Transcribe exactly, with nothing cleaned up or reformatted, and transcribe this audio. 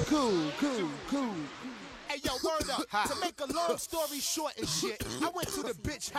Cool, cool, cool. Hey yo, word up. To make a long story short and shit, I went to the bitch house.